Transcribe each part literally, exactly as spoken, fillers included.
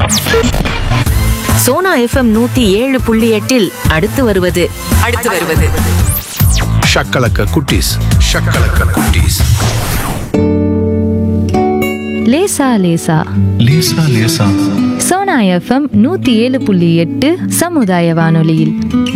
Sona FM நூத்தி ஏழு புள்ளி எட்டில் அடுத்து வருவது அடுத்து வருவது ஷக்கலக்க குட்டீஸ் ஷக்கலக்க குட்டீஸ். லேசா லேசா லேசா லேசா சோனா எஃப்எம் நூத்தி ஏழு புள்ளி எட்டு சமுதாய வானொலியில்.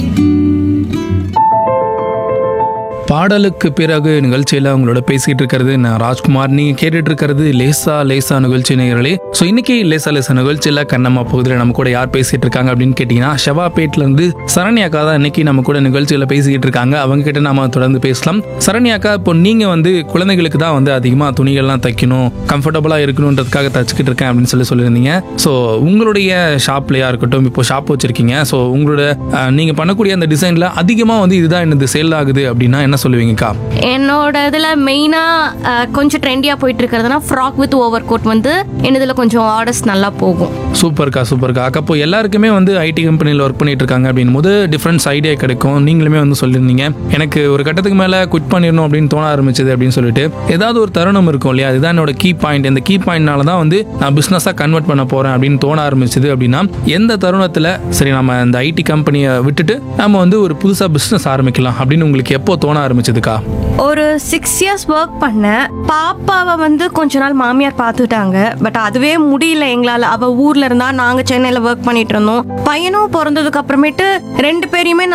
பாடலுக்கு பிறகு நிகழ்ச்சியில் உங்களோட பேசிக்கிட்டு இருக்கிறது நான் ராஜ்குமார். நீங்கள் கேட்டுட்டு இருக்கிறது லேசா லேசா நிகழ்ச்சி நேயர்களே. ஸோ இன்னைக்கு லேசா லேசா நிகழ்ச்சியில் கண்ணம்மா பகுதியில் நம்ம கூட யார் பேசிகிட்டு இருக்காங்க அப்படின்னு கேட்டிங்கன்னா ஷவாபேட்லேருந்து சரண்யாக்கா தான் இன்னைக்கு நம்ம கூட நிகழ்ச்சியில் பேசிக்கிட்டு இருக்காங்க. அவங்க கிட்ட நாம தொடர்ந்து பேசலாம். சரண்யாக்கா, இப்போ நீங்கள் வந்து குழந்தைகளுக்கு தான் வந்து அதிகமாக துணிகள்லாம் தைக்கணும், கம்ஃபர்டபுளாக இருக்கணுன்றதுக்காக தச்சுக்கிட்டு இருக்கேன் அப்படின்னு சொல்லி சொல்லியிருந்தீங்க. ஸோ உங்களுடைய ஷாப்லையா இருக்கட்டும், இப்போ ஷாப் வச்சிருக்கீங்க. ஸோ உங்களோட நீங்கள் பண்ணக்கூடிய அந்த டிசைனில் அதிகமாக வந்து இதுதான் என்னது சேல் ஆகுது அப்படின்னா என்ன சொல்லுவீங்கக்கா? என்னோட இதில் மெயினாக கொஞ்சம் ட்ரெண்டியாக போயிட்டு இருக்கிறதுனா ஃப்ராக் வித் ஓவர் கோட் வந்து என்னதில் கொஞ்சம் ஆர்டர்ஸ் நல்லா போகும். சூப்பர்க்கா சூப்பர்க்கா. அக்கா, இப்போ எல்லாருக்குமே வந்து ஐடி கம்பெனியில் ஒர்க் பண்ணிட்டு இருக்காங்க அப்படின் போது டிஃப்ரெண்ட்ஸ் ஐடியா கிடைக்கும். நீங்களுமே வந்து சொல்லியிருந்தீங்க எனக்கு ஒரு கட்டத்துக்கு மேலே குவிட் பண்ணிடணும் அப்படின்னு தோண ஆரம்பிச்சது அப்படின்னு சொல்லிட்டு ஏதாவது ஒரு தருணம் இருக்கும் இல்லையா? அதுதான் என்னோட கீ பாயிண்ட். இந்த கீ பாயிண்ட்னால தான் வந்து நான் பிஸ்னஸாக கன்வெர்ட் பண்ண போகிறேன் அப்படின்னு தோண ஆரம்பிச்சது அப்படின்னா எந்த தருணத்தில் சரி நம்ம இந்த ஐடி கம்பெனியை விட்டுட்டு நம்ம வந்து ஒரு புதுசாக பிஸ்னஸ் ஆரம்பிக்கலாம் அப்படின்னு உங்களுக்கு எப்போ தோண ஆரம்பிச்சதுக்கா? ஒரு சிக்ஸ் இயர்ஸ் ஒர்க் பண்ணேன். பாப்பாவை வந்து கொஞ்ச நாள் மாமியார் பார்த்துட்டாங்க. பட் அதுவே முடியல எங்களால். அவள் ஊரில் இருந்தால் நாங்கள் சென்னையில் ஒர்க் பண்ணிட்டு இருந்தோம். பையனும் பிறந்ததுக்கு அப்புறமேட்டு ரெண்டு பேரையுமே